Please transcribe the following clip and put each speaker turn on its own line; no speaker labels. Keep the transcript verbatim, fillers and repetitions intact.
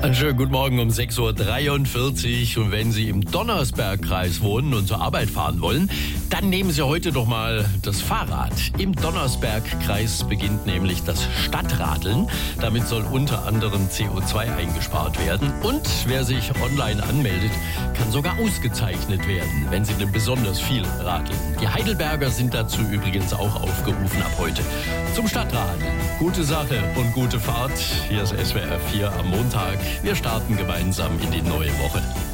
Einen schönen guten Morgen um sechs Uhr dreiundvierzig. Und wenn Sie im Donnersbergkreis wohnen und zur Arbeit fahren wollen, dann nehmen Sie heute doch mal das Fahrrad. Im Donnersbergkreis beginnt nämlich das Stadtradeln. Damit soll unter anderem C O zwei eingespart werden. Und wer sich online anmeldet, kann sogar ausgezeichnet werden, wenn Sie denn besonders viel radeln. Die Heidelberger sind dazu übrigens auch aufgerufen ab heute zum Stadtradeln. Gute Sache und gute Fahrt. Hier ist S W R vier am Montag. Wir starten gemeinsam in die neue Woche.